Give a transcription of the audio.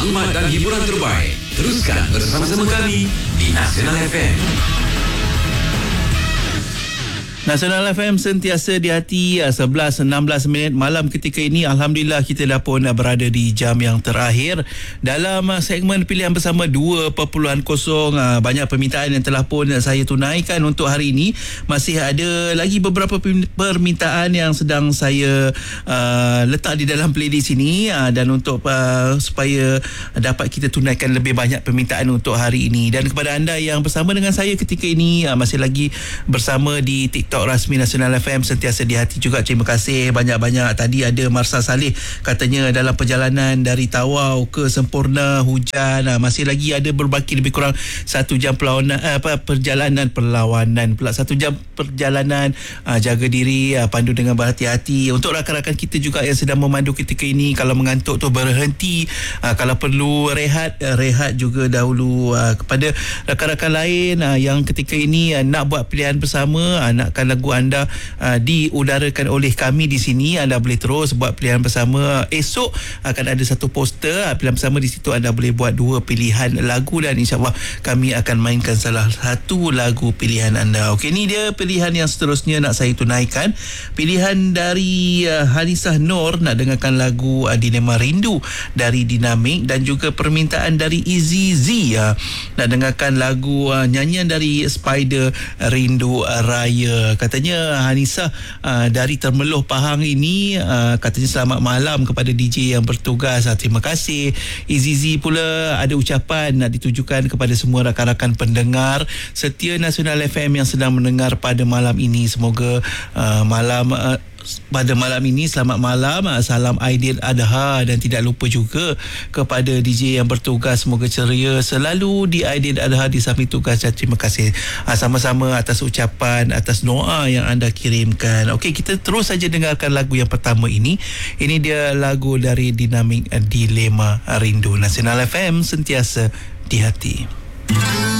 Maklumat dan hiburan terbaik. Teruskan bersama-sama kami di Nasional FM. Nasional FM sentiasa di hati. 11.16 minit malam ketika ini. Alhamdulillah kita dah pun berada di jam yang terakhir dalam segmen pilihan bersama 2.0. Banyak permintaan yang telah pun saya tunaikan untuk hari ini. Masih ada lagi beberapa permintaan yang sedang saya letak di dalam playlist ini, dan untuk supaya dapat kita tunaikan lebih banyak permintaan untuk hari ini. Dan kepada anda yang bersama dengan saya ketika ini, masih lagi bersama di TikTok rasmi Nasional FM sentiasa di hati juga. Terima kasih banyak-banyak. Tadi ada Marsa Saleh katanya dalam perjalanan dari Tawau ke Sempurna hujan. Masih lagi ada berbaki lebih kurang 1 jam perjalanan 1 jam perjalanan. Jaga diri, pandu dengan berhati-hati. Untuk rakan-rakan kita juga yang sedang memandu ketika ini, kalau mengantuk tu berhenti, kalau perlu rehat juga dahulu. Kepada rakan-rakan lain yang ketika ini nak buat pilihan bersama, nakkan lagu anda diudarakan oleh kami di sini, anda boleh terus buat pilihan bersama. Esok akan ada satu poster pilihan bersama. Di situ anda boleh buat 2 pilihan lagu dan insyaAllah kami akan mainkan salah satu lagu pilihan anda. Okey, ni dia pilihan yang seterusnya nak saya tunaikan. Pilihan dari Hanisah Nur nak dengarkan lagu Dilema Rindu dari Dinamik, dan juga permintaan dari Easy Z nak dengarkan lagu nyanyian dari Spider Rindu Raya. Katanya Hanisah dari Termeloh Pahang ini, katanya selamat malam kepada DJ yang bertugas. Terima kasih. Izizi pula ada ucapan nak ditujukan kepada semua rakan-rakan pendengar setia Nasional FM yang sedang mendengar pada malam ini. Semoga pada malam ini selamat malam, salam Aidil Adha, dan tidak lupa juga kepada DJ yang bertugas, semoga ceria selalu di Aidil Adha di samping tugas, dan terima kasih sama-sama atas ucapan, atas doa yang anda kirimkan. Okey, kita terus saja dengarkan lagu yang pertama ini. Ini dia lagu dari Dinamik, Dilema Rindu. Nasional FM sentiasa di hati.